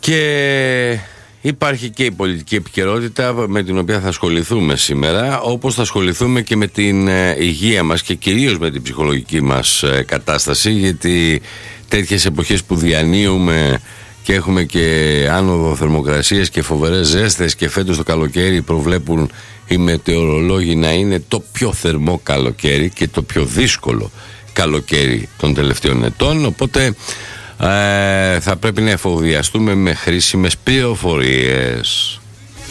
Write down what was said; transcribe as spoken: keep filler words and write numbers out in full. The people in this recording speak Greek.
Και υπάρχει και η πολιτική επικαιρότητα με την οποία θα ασχοληθούμε σήμερα, όπως θα ασχοληθούμε και με την υγεία μας και κυρίως με την ψυχολογική μας κατάσταση, γιατί τέτοιες εποχές που διανύουμε και έχουμε και άνοδο θερμοκρασίας και φοβερές ζέστες, και φέτος το καλοκαίρι προβλέπουν οι μετεωρολόγοι να είναι το πιο θερμό καλοκαίρι και το πιο δύσκολο καλοκαίρι των τελευταίων ετών, οπότε ε, θα πρέπει να εφοδιαστούμε με χρήσιμες πληροφορίες.